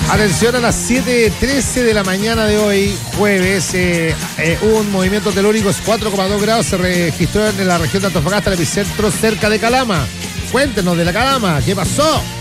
Atención, a las 7:13 de la mañana de hoy, jueves, hubo un movimiento telúrico, 4,2 grados, se registró en la región de Antofagasta, el epicentro cerca de Calama. Cuéntenos de la Calama, ¿qué pasó?